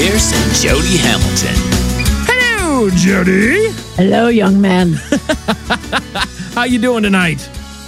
Pierce and Jody Hamilton. Hello, Jody. Hello, young man. How you doing tonight?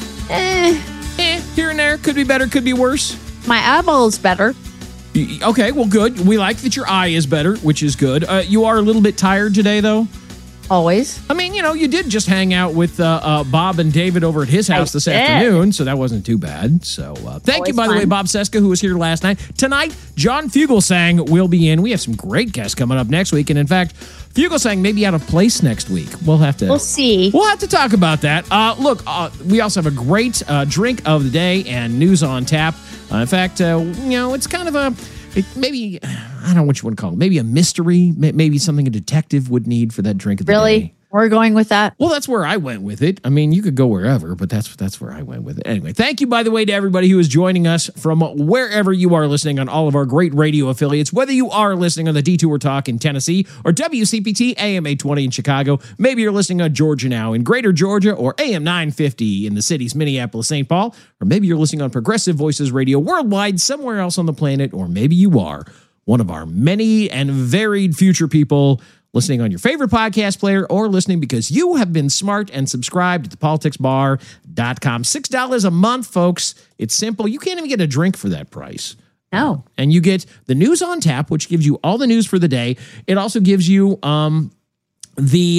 Here and there. Could be better, could be worse. My eyeball's better. Okay, well, good. We like that your eye is better, which is good. You are a little bit tired today, though? Always. I mean, you did just hang out with Bob and David over at his house this afternoon, so that wasn't too bad. So thank you, by the way, Bob Cesca, who was here last night. Tonight, John Fugelsang will be in. We have some great guests coming up next week, and in fact, Fugelsang may be out of place next week. We'll see. We'll have to talk about that. Look, we also have a great drink of the day and news on tap. In fact, it's kind of maybe, I don't know what you want to call it, maybe a mystery, maybe something a detective would need for that drink of the day. Really? We're going with that? Well, that's where I went with it. I mean, you could go wherever, but that's where I went with it. Anyway, thank you, by the way, to everybody who is joining us from wherever you are listening on all of our great radio affiliates, whether you are listening on the Detour Talk in Tennessee or WCPT AM 820 in Chicago. Maybe you're listening on Georgia Now in Greater Georgia or AM 950 in the cities Minneapolis, St. Paul, or maybe you're listening on Progressive Voices Radio worldwide somewhere else on the planet, or maybe you are one of our many and varied future people listening on your favorite podcast player, or listening because you have been smart and subscribed to thepoliticsbar.com. $6 a month, folks. It's simple. You can't even get a drink for that price. No. And you get the news on tap, which gives you all the news for the day. It also gives you pardon me,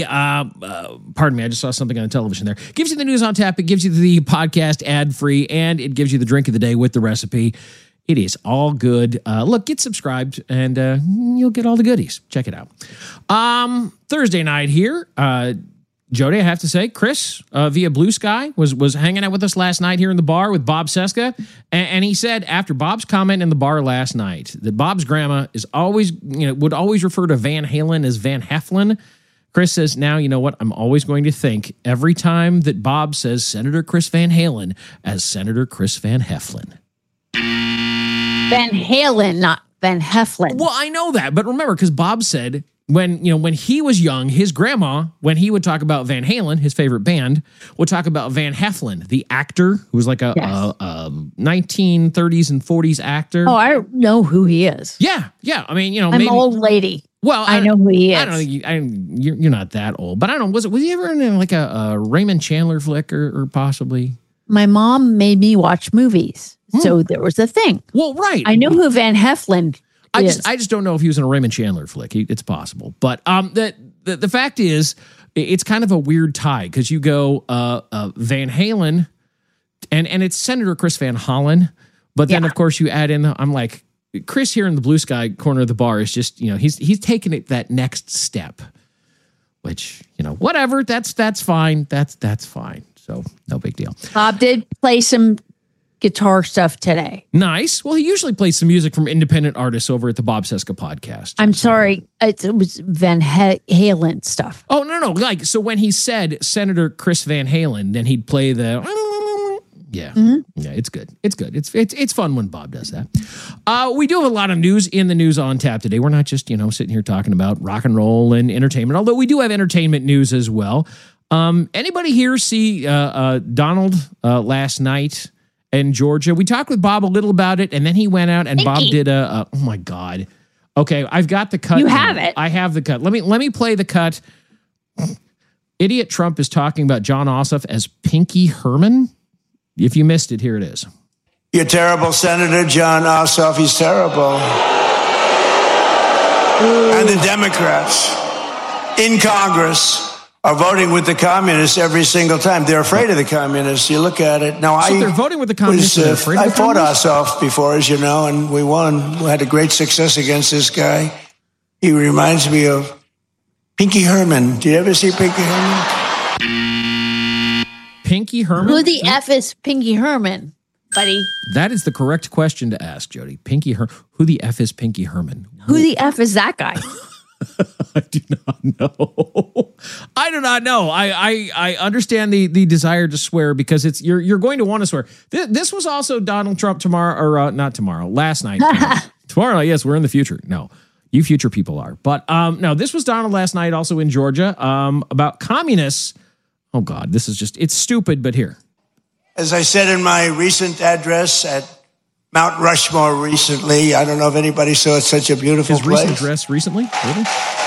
I just saw something on the television there. Gives you the news on tap. It gives you the podcast ad-free, and it gives you the drink of the day with the recipe. It is all good. Look, get subscribed, and you'll get all the goodies. Check it out. Thursday night here, Jody, I have to say, Chris via Blue Sky was hanging out with us last night here in the bar with Bob Cesca, and he said after Bob's comment in the bar last night that Bob's grandma is always, would always refer to Van Halen as Van Heflin. Chris says, now, you know what? I'm always going to think every time that Bob says Senator Chris Van Halen as Senator Chris Van Heflin. Van Halen, not Van Heflin. Well, I know that, but remember, because Bob said when he was young, his grandma, when he would talk about Van Halen, his favorite band, would talk about Van Heflin, the actor who was like a 1930s and 40s actor. Oh, I know who he is. Yeah. I mean, I'm an old lady. Well, I know who he is. I don't think you're not that old, but I don't know. Was he ever in like a Raymond Chandler flick or possibly? My mom made me watch movies. So there was a thing. Well, right. I know who Van Heflin is. I just don't know if he was in a Raymond Chandler flick. It's possible. But the fact is, it's kind of a weird tie because you go Van Halen and it's Senator Chris Van Hollen. But then, of course, you add in, I'm like, Chris here in the Blue Sky corner of the bar is just, he's taking it that next step, which, whatever. That's fine. That's fine. So no big deal. Bob did play some guitar stuff today. Nice. Well, he usually plays some music from independent artists over at the Bob Cesca podcast. I'm sorry. It was Van Halen stuff. Oh, no. Like, so when he said Senator Chris Van Halen, then he'd play the... Yeah. Mm-hmm. Yeah, it's good. It's fun when Bob does that. We do have a lot of news in the news on tap today. We're not just, sitting here talking about rock and roll and entertainment, although we do have entertainment news as well. Anybody here see Donald last night in Georgia? We talked with Bob a little about it, and then he went out and Bob did oh my God. Okay, I've got the cut. You have it. I have the cut. Let me play the cut. Idiot Trump is talking about Jon Ossoff as Pinky Herman. If you missed it, here it is. You're terrible, Senator Jon Ossoff. He's terrible. And the Democrats in Congress are voting with the communists every single time. They're afraid of the communists. You look at it. Now, they're voting with the communists. I fought Ossoff before, as you know, and we won. We had a great success against this guy. He reminds me of Pinky Herman. Did you ever see Pinky Herman? Pinky Herman? Who the F is Pinky Herman, buddy? That is the correct question to ask, Jody. Who the F is Pinky Herman? Who the F is that guy? I do not know. I do not know. I understand the desire to swear because you're going to want to swear. This was also Donald Trump last night. Tomorrow, yes, we're in the future. No, you future people are. But no, this was Donald last night also in Georgia about communists. Oh God, this is it's stupid, but here. As I said in my recent address at Mount Rushmore recently. I don't know if anybody saw it. Such a beautiful His place. recent address recently? Really?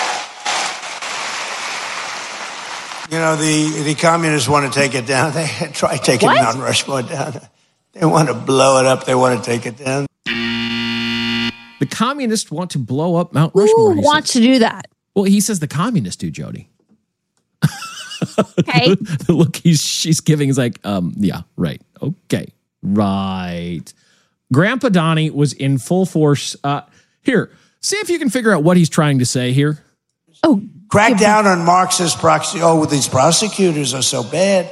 You know, the communists want to take it down. They try taking Mount Rushmore down. They want to blow it up. They want to take it down. The communists want to blow up Mount Rushmore. Who wants to do that? Well, he says the communists do, Jody. Okay. The look she's giving is like, yeah, right. Okay. Right. Grandpa Donnie was in full force. Here, see if you can figure out what he's trying to say here. Oh, Crack down on Marxist proxy. Oh, these prosecutors are so bad.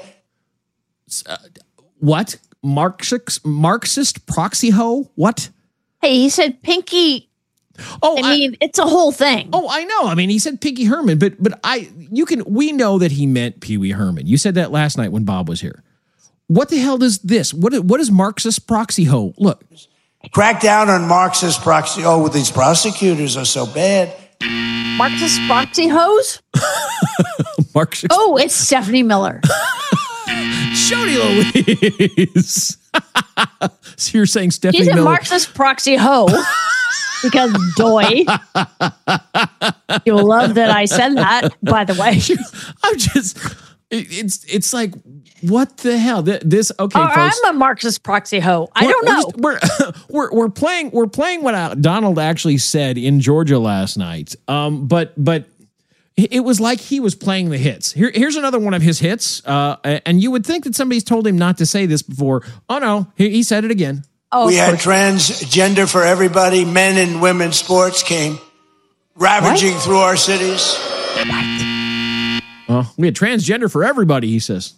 What? Marxist proxy hoe? What? hey, he said Pinky. Oh, I mean, it's a whole thing. Oh, I know. I mean, he said Pinky Herman, but we know that he meant Pee Wee Herman. You said that last night when Bob was here. What the hell is this? What is Marxist proxy hoe? Look. Crack down on Marxist proxy. Oh, these prosecutors are so bad. Marxist proxy hose? Marxist. Oh, it's Stephanie Miller. Jody Louise. So you're saying Stephanie She's a Miller. Marxist proxy hoe. Because doy. You'll love that I said that, by the way. I'm just, it's like, what the hell? This okay, folks. I'm a Marxist proxy hoe. I don't know. We're playing what Donald actually said in Georgia last night. But it was like he was playing the hits. Here's another one of his hits. And you would think that somebody's told him not to say this before. Oh no, he said it again. Oh, we had transgender for everybody. Men and women sports came ravaging through our cities. We had transgender for everybody, he says.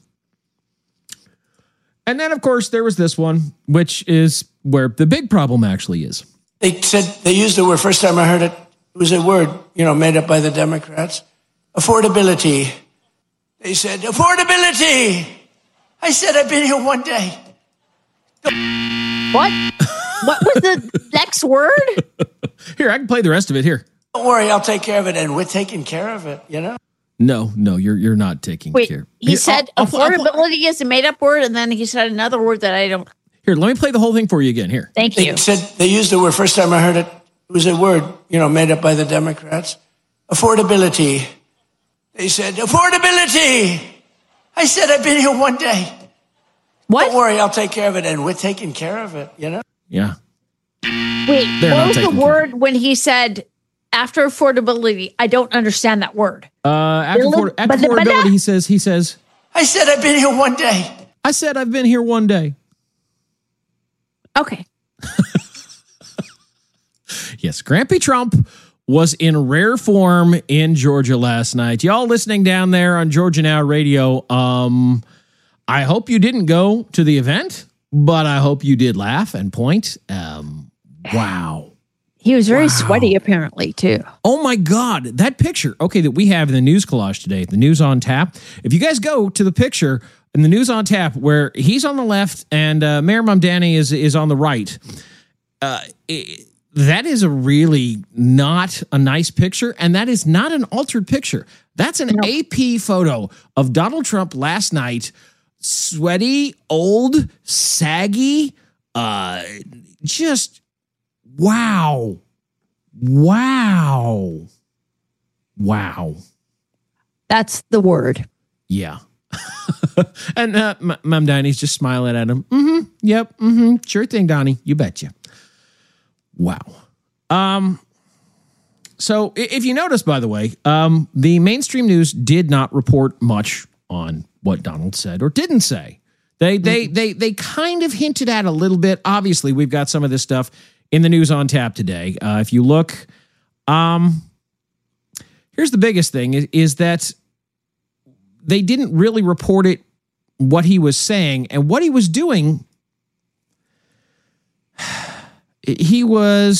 And then, of course, there was this one, which is where the big problem actually is. They said, they used the word, first time I heard it, it was a word, made up by the Democrats. Affordability. They said, affordability. I said, I've been here one day. What? What was the next word? Here, I can play the rest of it here. Don't worry, I'll take care of it. And we're taking care of it, No, you're not taking care. He said affordability is a made-up word, and then he said another word that I don't. Here, let me play the whole thing for you again. Here. Thank you. They said, they used the word, first time I heard it, it was a word, made up by the Democrats. Affordability. They said, affordability. I said, I've been here one day. What? Don't worry, I'll take care of it. And we're taking care of it, Yeah. Wait, They're what was not the taking word when he said after affordability? I don't understand that word. After affordability, he says, I said, I've been here one day. I said, I've been here one day. Okay. Yes, Grampy Trump was in rare form in Georgia last night. Y'all listening down there on Georgia Now Radio, I hope you didn't go to the event, but I hope you did laugh and point. Wow. He was very sweaty, apparently, too. Oh, my God. That picture, that we have in the news collage today, the News on Tap. If you guys go to the picture in the News on Tap where he's on the left and Mayor Mamdani is on the right, that is a really not a nice picture, and that is not an altered picture. That's an AP photo of Donald Trump last night, sweaty, old, saggy, just wow. That's the word. Yeah. And Mamdani's just smiling at him. Yep. Sure thing, Donnie. You betcha. Wow. So if you notice, by the way, the mainstream news did not report much on what Donald said or didn't say. They kind of hinted at a little bit. Obviously, we've got some of this stuff in the News on Tap today. If you look, here's the biggest thing is that they didn't really report it, what he was saying and what he was doing. He was